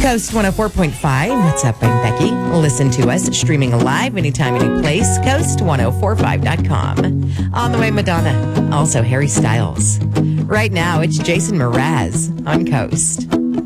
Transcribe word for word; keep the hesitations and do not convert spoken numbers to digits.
Coast one oh four point five. What's up? I'm Becky. Listen to us streaming live anytime, any place. coast ten forty-five dot com. On the way, Madonna. Also, Harry Styles. Right now, it's Jason Mraz on Coast.